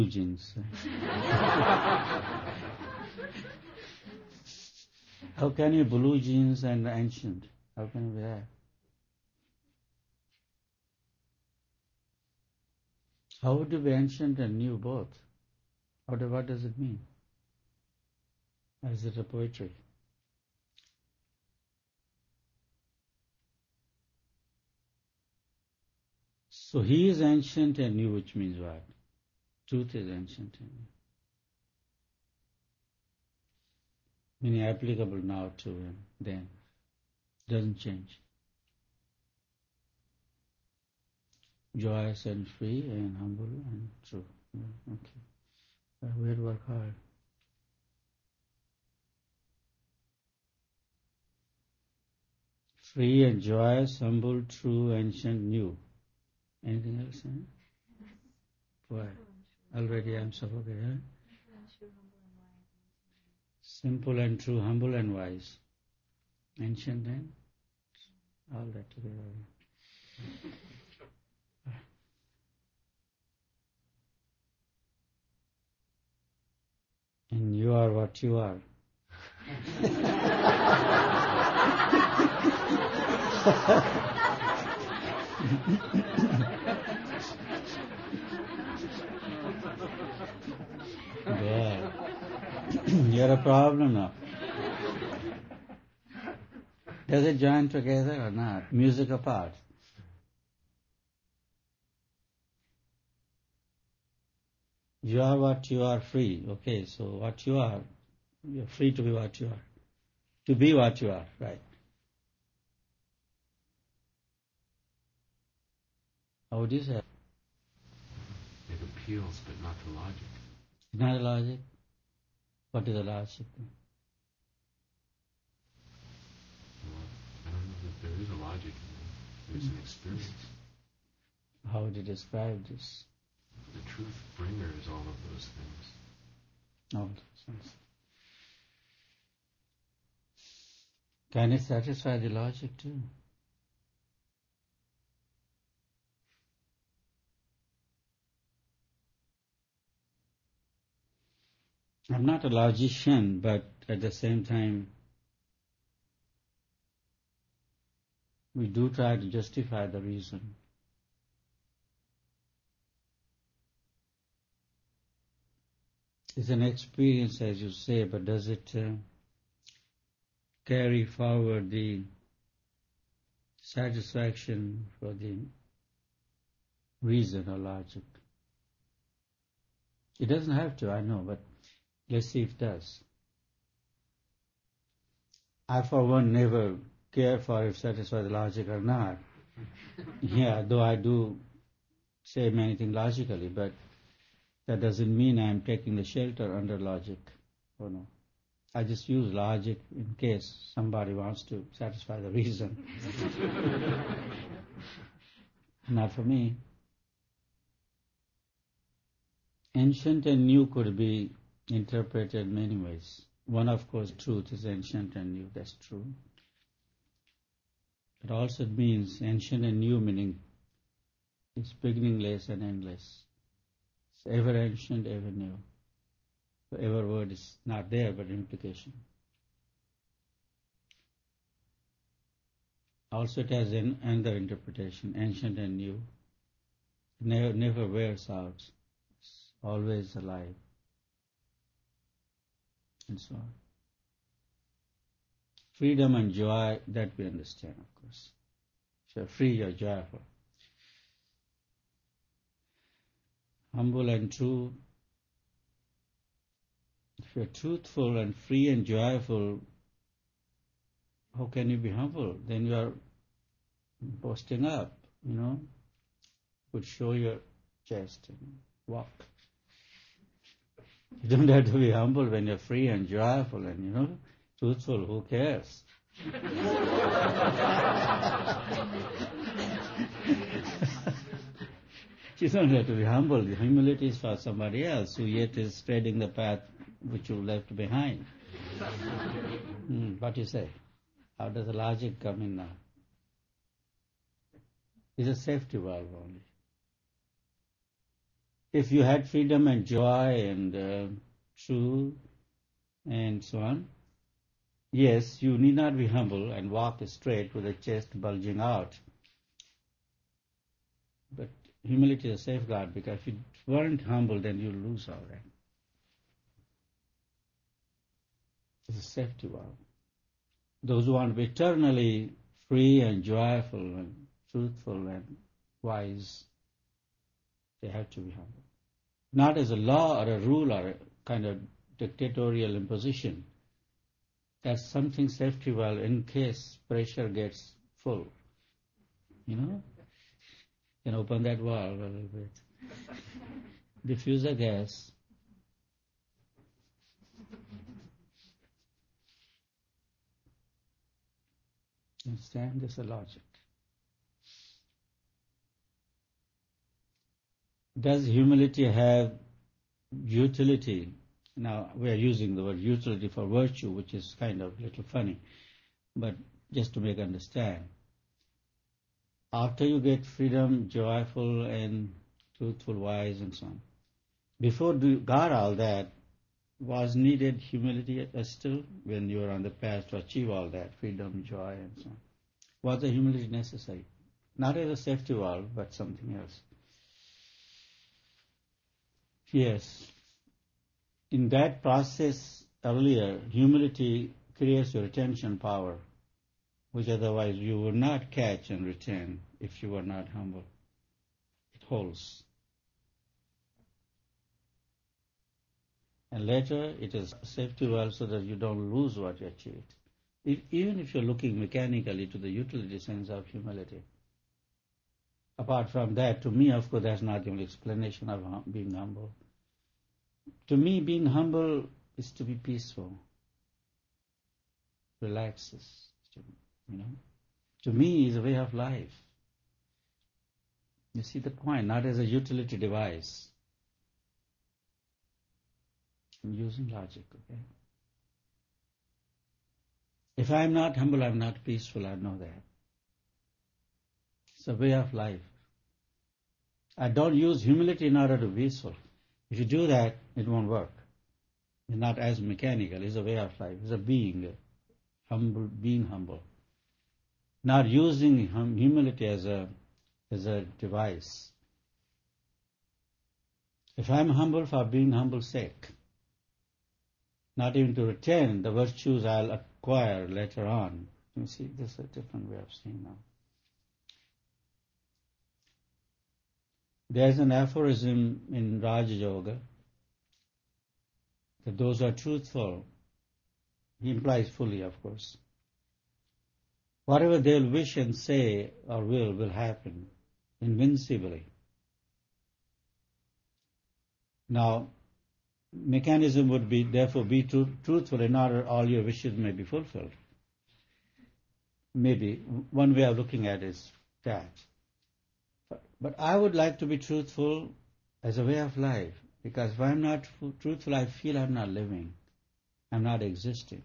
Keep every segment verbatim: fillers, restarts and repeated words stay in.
Jeans. How can you blue jeans and ancient? How can you be that? How would you be ancient and new both? What, what does it mean? Or is it a poetry? So he is ancient and new, which means what? Truth is ancient and new. Meaning applicable now to him, then. Doesn't change. Joyous and free and humble and true. Yeah, okay. But we had to work hard. Free and joyous, humble, true, ancient, new. Anything else? Huh? Why? Already I'm suffocated. Huh? Simple and true, humble and wise. Ancient and all that together. And you are what you are. Yeah. You're a problem now. Does it join together or not? Music apart. You are what you are, free. Okay, so what you are, you're free to be what you are. To be what you are, right. How would you say? It appeals, but not the logic. Not the logic? What is the logic? Well, I don't know that there is a logic in it. There's an experience. How would you describe this? The truth bringer is all of those things. All those things. Can it satisfy the logic too? I'm not a logician, but at the same time, we do try to justify the reason. It's an experience, as you say, but does it uh, carry forward the satisfaction for the reason or logic? It doesn't have to, I know, but let's see if it does. I, for one, never care for if it satisfies the logic or not. Yeah, though I do say many things logically, but that doesn't mean I am taking the shelter under logic. Oh no. I just use logic in case somebody wants to satisfy the reason. Not for me. Ancient and new could be interpreted many ways. One, of course, truth is ancient and new, that's true. It also means ancient and new, meaning it's beginningless and endless. It's ever ancient, ever new. The ever word is not there, but implication. Also it has an, another interpretation, ancient and new. It never, never wears out. It's always alive. And so on. Freedom and joy, that we understand, of course. If you're free, you're joyful. Humble and true. If you're truthful and free and joyful, how can you be humble? Then you are boasting up, you know. Would show your chest and walk. You don't have to be humble when you're free and joyful and, you know, truthful. Who cares? You don't have to be humble. The humility is for somebody else who yet is treading the path which you left behind. Hmm, what do you say? How does the logic come in now? It's a safety valve only. if you had freedom and joy and uh, truth and so on, yes, you need not be humble and walk straight with the chest bulging out. But humility is a safeguard, because if you weren't humble, then you lose all that. It's a safety valve. Those who want to be eternally free and joyful and truthful and wise, they have to be humble. Not as a law or a rule or a kind of dictatorial imposition. That's something safety valve in case pressure gets full. You know? You can open that valve a little bit. Diffuse the gas. Understand? This is a logic. Does humility have utility? Now, we are using the word utility for virtue, which is kind of a little funny, but just to make understand. After you get freedom, joyful and truthful, wise, and so on, before you got all that, was needed humility still when you were on the path to achieve all that, freedom, joy, and so on? Was the humility necessary? Not as a safety valve, but something else. Yes. In that process earlier, humility creates your retention power, which otherwise you would not catch and retain if you were not humble. It holds. And later, it is a safety valve so that you don't lose what you achieved. If, even if you're looking mechanically to the utility sense of humility. Apart from that, to me, of course, that's not the only explanation of hum- being humble. To me, being humble is to be peaceful, relaxes, you know. To me, is a way of life. You see the point, not as a utility device. I'm using logic, okay? If I'm not humble, I'm not peaceful, I know that. It's a way of life. I don't use humility in order to be peaceful. If you do that, it won't work. It's not as mechanical. It's a way of life. It's a being, humble, being humble. Not using hum- humility as a as a device. If I'm humble for being humble's sake, not even to retain the virtues I'll acquire later on. You see, this is a different way of seeing now. There's an aphorism in Raja Yoga that those who are truthful, he implies fully, of course, whatever they'll wish and say or will, will happen invincibly. Now, mechanism would be, therefore, be tru- truthful in order all your wishes may be fulfilled. Maybe one way of looking at it is that. But, but I would like to be truthful as a way of life, because if I'm not f- truthful, I feel I'm not living. I'm not existing.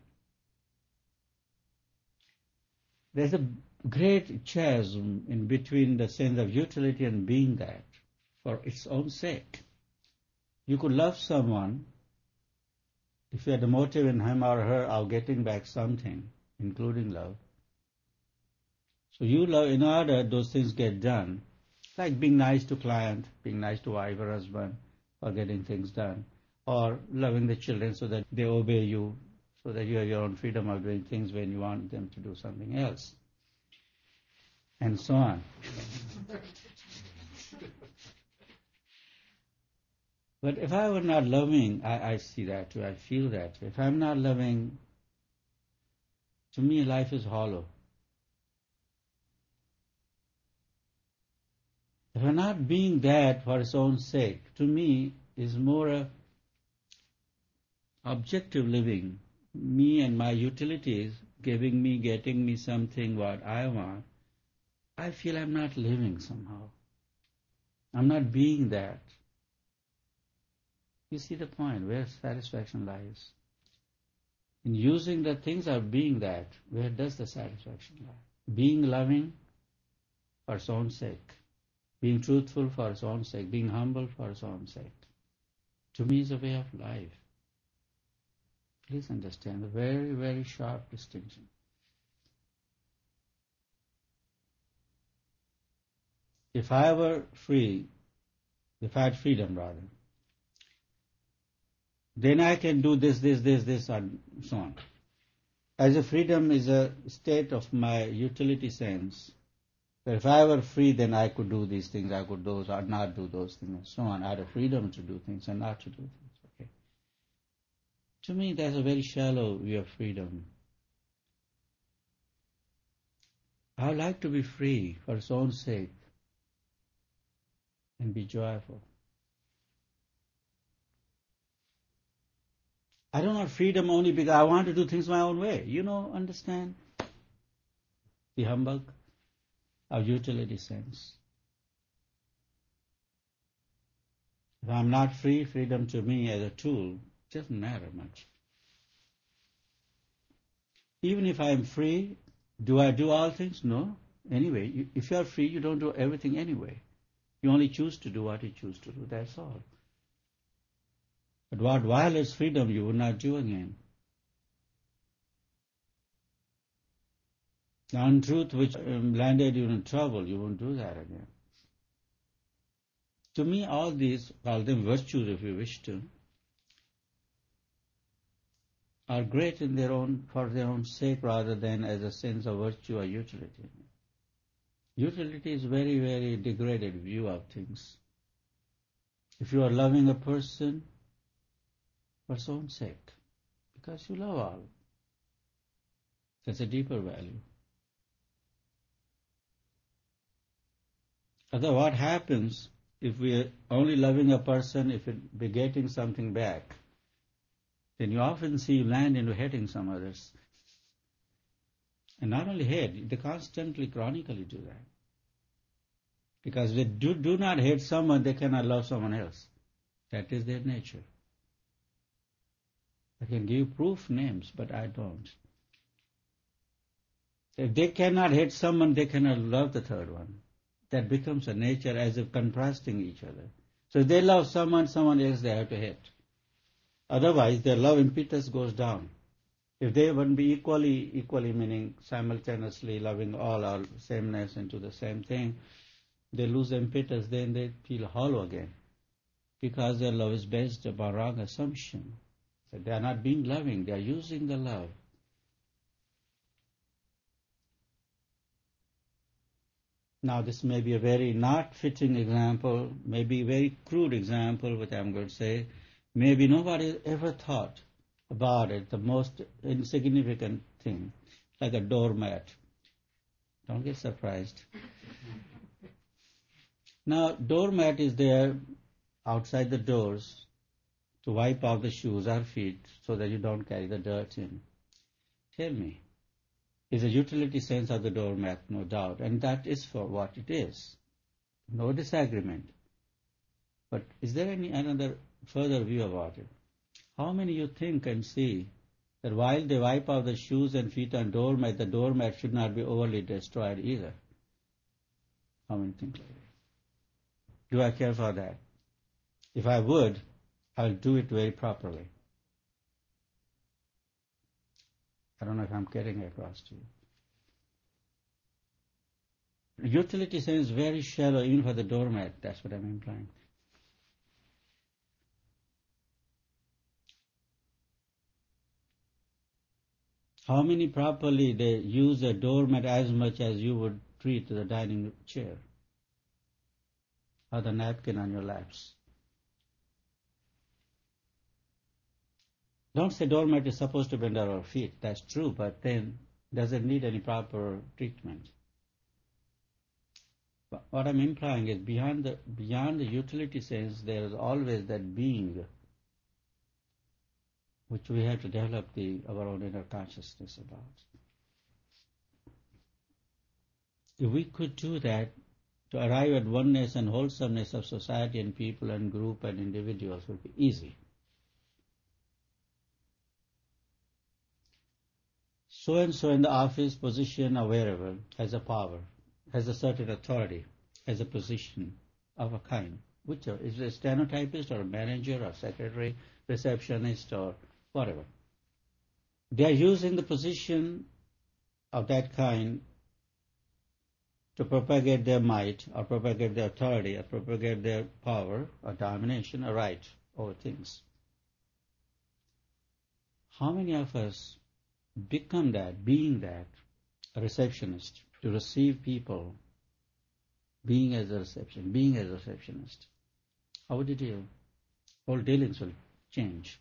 There's a great chasm in between the sense of utility and being that for its own sake. You could love someone if you had a motive in him or her of getting back something, including love. So you love in order those things get done, like being nice to client, being nice to wife or husband, or getting things done, or loving the children so that they obey you, so that you have your own freedom of doing things when you want them to do something else, and so on. But if I were not loving, I, I see that too, I feel that too. If I'm not loving, to me life is hollow. If I'm not being that for its own sake, to me is more a objective living, me and my utilities, giving me, getting me something what I want, I feel I'm not living somehow. I'm not being that. You see the point, where satisfaction lies. In using the things of being that, where does the satisfaction lie? Being loving for its own sake. being truthful for its own sake, being humble for its own sake. To me is a way of life. Please understand the very, very sharp distinction. If I were free, if I had freedom rather, then I can do this, this, this, this, and so on. As a freedom is a state of my utility sense. If I were free, then I could do these things, I could those, or not do those things, and so on. I had a freedom to do things and not to do things. Okay. To me, that's a very shallow view of freedom. I would like to be free for its own sake and be joyful. I don't want freedom only because I want to do things my own way. You know, understand the humbug of utility sense. If I'm not free, freedom to me as a tool doesn't matter much. Even if I'm free, do I do all things? No. Anyway, you, if you are free, you don't do everything anyway. You only choose to do what you choose to do, that's all. But what violates freedom, you would not do again. The untruth which um, landed you in trouble, you won't do that again. To me, all these, call them virtues if you wish to, are great in their own, for their own sake rather than as a sense of virtue or utility. Utility is very, very degraded view of things. If you are loving a person for its own sake, because you love all, that's a deeper value. Other, what happens if we are only loving a person if it be getting something back? Then you often see you land into hating some others. And not only hate, they constantly, chronically do that. Because they do, do not hate someone, they cannot love someone else. That is their nature. I can give proof names, but I don't. If they cannot hate someone, they cannot love the third one. That becomes a nature as if contrasting each other. So if they love someone, someone else they have to hate. Otherwise, their love impetus goes down. If they wouldn't be equally, equally meaning simultaneously loving all or sameness into the same thing, they lose impetus, then they feel hollow again. Because their love is based upon wrong assumption. So they are not being loving, they are using the love. Now this may be a very not fitting example, maybe a very crude example, which I'm going to say. Maybe nobody ever thought about it, the most insignificant thing, like a doormat. Don't get surprised. Now, doormat is there outside the doors to wipe off the shoes or feet so that you don't carry the dirt in. Tell me, is a utility sense of the doormat, no doubt, and that is for what it is. No disagreement. But is there any another further view about it? How many you think and see that while they wipe off the shoes and feet on doormat, the doormat should not be overly destroyed either? How many think like that? Do I care for that? If I would, I'll do it very properly. I don't know if I'm getting across to you. Utility sense is very shallow even for the doormat, that's what I'm implying. How many properly they use a doormat as much as you would treat the dining chair or the napkin on your laps? Don't say doormat is supposed to be under our feet. That's true, but then does it need any proper treatment? But what I'm implying is beyond the beyond the utility sense, there is always that being which we have to develop the our own inner consciousness about. If we could do that, to arrive at oneness and wholesomeness of society and people and group and individuals would be easy. So and so in the office, position, or wherever has a power, has a certain authority. as a position of a kind. Whichever, is it a stenotypist or a manager or secretary, receptionist or whatever. They are using the position of that kind to propagate their might or propagate their authority or propagate their power or domination or right over things. How many of us become that, being that, a receptionist, to receive people, being as a reception, being as a receptionist? How would you deal? All dealings will change.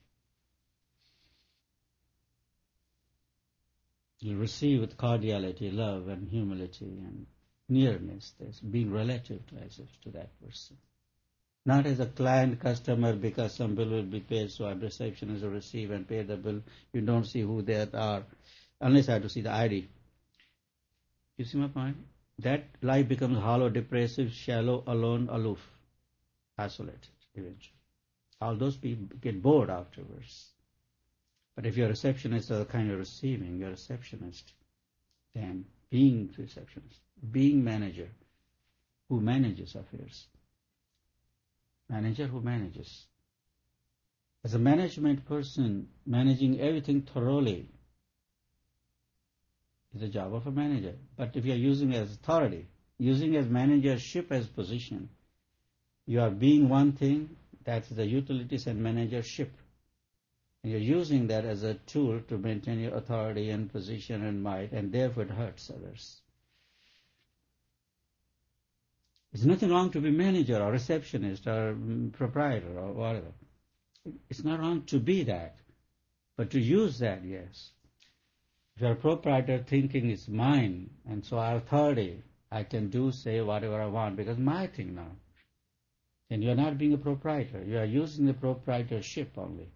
You receive with cordiality, love and humility and nearness, there's being relative to as if to that person. Not as a client customer because some bill will be paid, so I'm receptionist to receive and pay the bill. You don't see who they are, unless I have to see the I D. You see my point? That life becomes hollow, depressive, shallow, alone, aloof, isolated eventually. All those people get bored afterwards. But if you're a receptionist of the kind you're receiving, you're a receptionist, then being receptionist, being manager, who manages affairs. Manager who manages. As a management person, managing everything thoroughly is the job of a manager. But if you are using it as authority, using as managership as position, you are being one thing, that's the utilities and managership. And you're using that as a tool to maintain your authority and position and might, and therefore it hurts others. There's nothing wrong to be manager or receptionist or proprietor or whatever. It's not wrong to be that, but to use that, yes. If you're a proprietor, thinking it's mine, and so I have authority, I can do, say whatever I want because my thing now. And you're not being a proprietor. You are using the proprietorship only.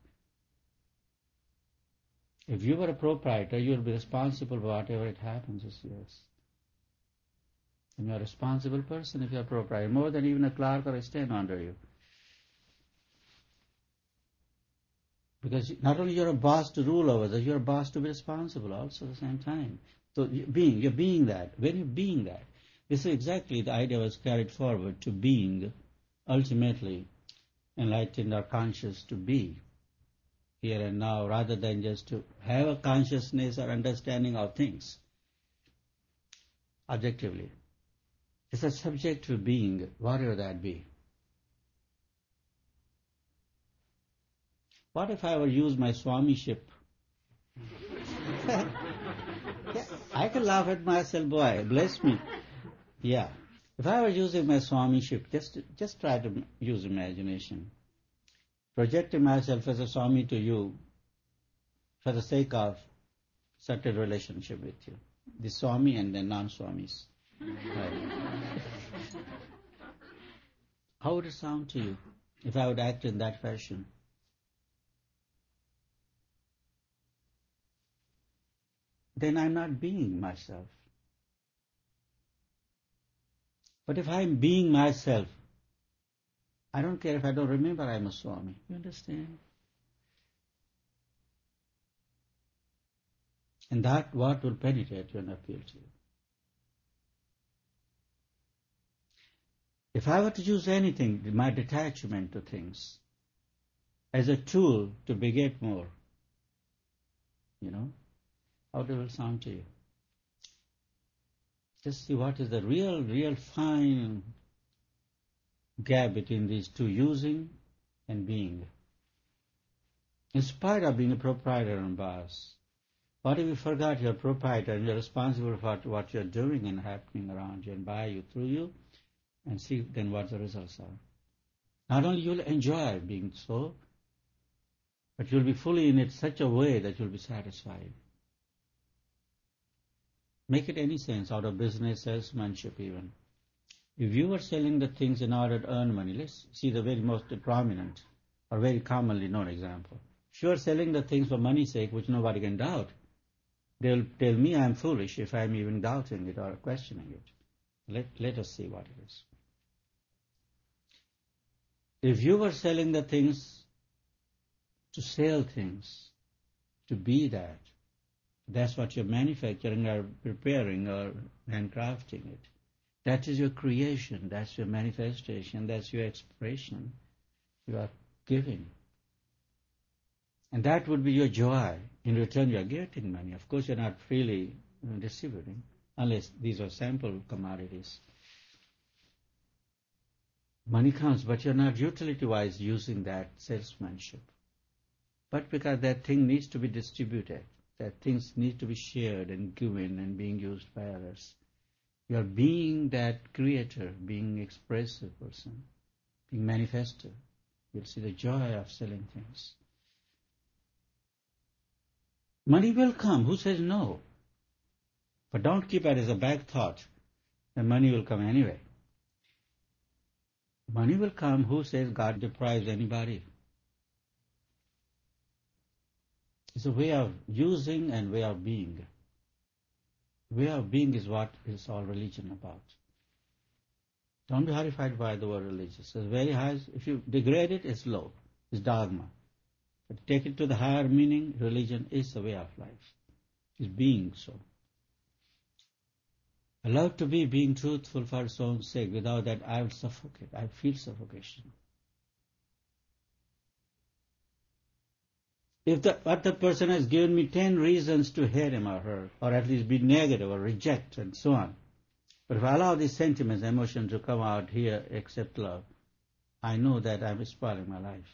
If you were a proprietor, you will be responsible for whatever it happens is yours. And you're a responsible person if you're a proprietor, more than even a clerk or a steno under you. Because not only you're a boss to rule over others, you're a boss to be responsible also at the same time. So being, you're being that. When you're being that, this is exactly the idea was carried forward to being ultimately enlightened or conscious to be here and now, rather than just to have a consciousness or understanding of things objectively. It's a subjective being, whatever that be. What if I were to use my swamiship? Yeah, I can laugh at myself, boy, bless me. Yeah. If I were using my swamiship, just, just try to use imagination. Projecting myself as a swami to you for the sake of certain relationship with you. The swami and the non-swamis. Right. How would it sound to you if I would act in that fashion? Then I'm not being myself. But if I'm being myself, I don't care if I don't remember I'm a Swami. You understand? And that what will penetrate you and appeal to you. If I were to use anything, my detachment to things, as a tool to beget more, you know, how it will sound to you? Just see what is the real, real fine gap between these two, using and being. In spite of being a proprietor and boss, what if you forgot you're a proprietor and you're responsible for what you're doing and happening around you and by you, through you, and see then what the results are. Not only you'll enjoy being so, but you'll be fully in it such a way that you'll be satisfied. Make it any sense out of business, salesmanship even. If you were selling the things in order to earn money, let's see the very most prominent or very commonly known example. If you are selling the things for money's sake, which nobody can doubt, they'll tell me I'm foolish if I'm even doubting it or questioning it. Let, let us see what it is. If you were selling the things to sell things, to be that, that's what you're manufacturing or preparing or handcrafting it. That is your creation, that's your manifestation, that's your expression. You are giving. And that would be your joy. In return, you are getting money. Of course, you are not freely distributing, unless these are sample commodities. Money comes, but you are not utility-wise using that salesmanship. But because that thing needs to be distributed, that things need to be shared and given and being used by others. You are being that creator, being expressive person, being manifested. You'll see the joy of selling things. Money will come. Who says no? But don't keep it as a back thought. The money will come anyway. Money will come. Who says God deprives anybody? It's a way of using and way of being. Way of being is what is all religion about. Don't be horrified by the word religious. It's very high. If you degrade it, it's low. It's dogma. But take it to the higher meaning, religion is a way of life. It's being so. I love to be being truthful for its own sake. Without that, I will suffocate. I feel suffocation. If the other person has given me ten reasons to hate him or her, or at least be negative or reject and so on, but if I allow these sentiments, emotions to come out here except love, I know that I'm spoiling my life.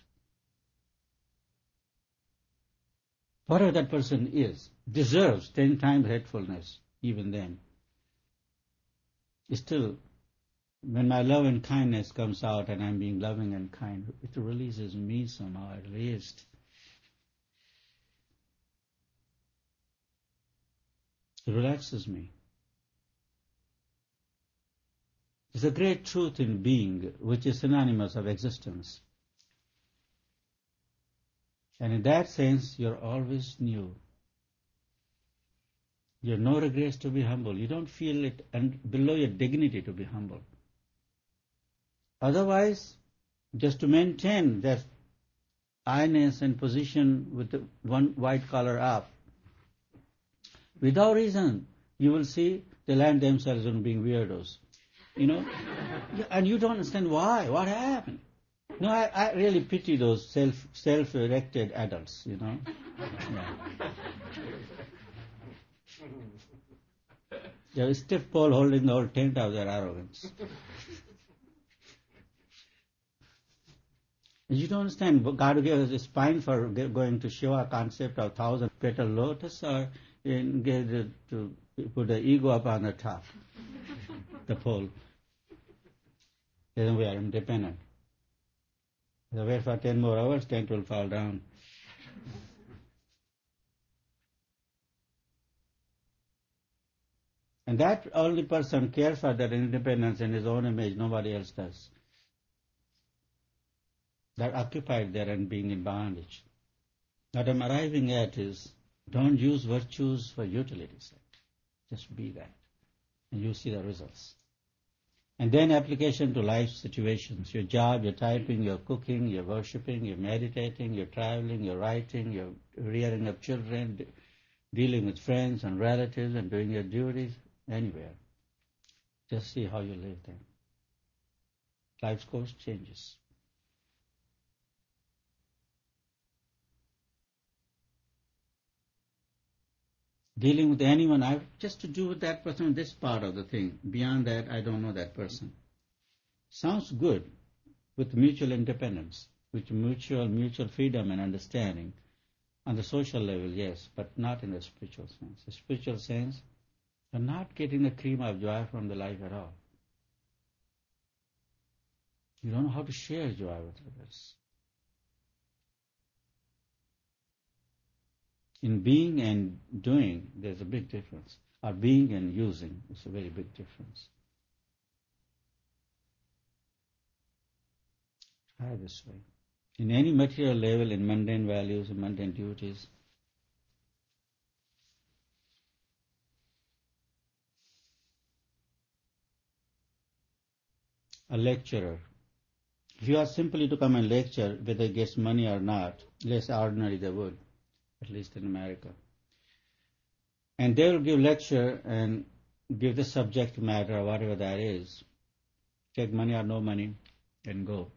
Whatever that person is, deserves ten times hatefulness, even then. Still, when my love and kindness comes out and I'm being loving and kind, it releases me somehow, at least. It relaxes me. There's a great truth in being, which is synonymous of existence. And in that sense, you're always new. You have no regrets to be humble. You don't feel it and below your dignity to be humble. Otherwise, just to maintain that I-ness and position with the one white collar up, without reason, you will see they land themselves on being weirdos. You know? And you don't understand why. What happened? No, I, I really pity those self, self-erected adults, you know. Yeah. They have a stiff pole holding the whole tent of their arrogance. You don't understand. God gave us a spine for going to Shiva concept of thousand petal lotus, or in, get to put the ego up on the top, the pole. Then we are independent. If I wait for ten more hours, tent will fall down. And that only person cares for that independence in his own image, nobody else does. They're occupied there and being in bondage. What I'm arriving at is, don't use virtues for utility's sake. Just be that. And you see the results. And then application to life situations. Your job, your typing, your cooking, your worshipping, your meditating, your traveling, your writing, your rearing of children, dealing with friends and relatives and doing your duties, anywhere. Just see how you live then. Life's course changes. Dealing with anyone, I have just to do with that person, this part of the thing. Beyond that, I don't know that person. Sounds good with mutual independence, with mutual mutual freedom and understanding. On the social level, yes, but not in the spiritual sense. The spiritual sense, you're not getting the cream of joy from the life at all. You don't know how to share joy with others. In being and doing, there's a big difference. Or being and using is a very big difference. Try this way. In any material level, in mundane values and mundane duties, a lecturer, if you are simply to come and lecture, whether it gets money or not, less ordinary they would, at least in America. And they will give lecture, and give the subject matter, whatever that is, take money or no money, and go.